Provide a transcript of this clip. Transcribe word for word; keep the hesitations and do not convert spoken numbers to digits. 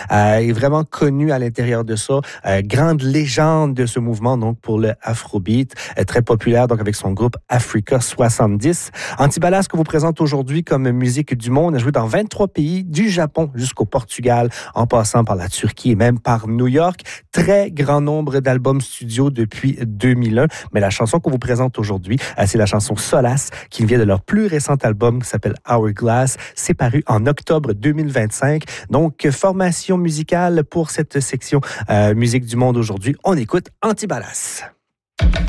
euh, est vraiment connu à l'intérieur de ça. Euh, grande légende de ce mouvement, donc, pour le Afrobeat. Euh, très populaire, donc, avec son groupe Africa soixante-dix. Antibalas que vous présente aujourd'hui comme musique du monde, a joué dans vingt-trois pays, du Japon jusqu'au Portugal, en passant par la Turquie et même par New York. Très grand nombre d'albums studio depuis deux mille un. Mais la chanson qu'on vous présente aujourd'hui, c'est la chanson Solace, qui vient de leur plus récent album qui s'appelle Hourglass. C'est paru en octobre deux mille vingt-cinq. Donc, formation musicale pour cette section euh, musique du monde aujourd'hui. On écoute Antibalas.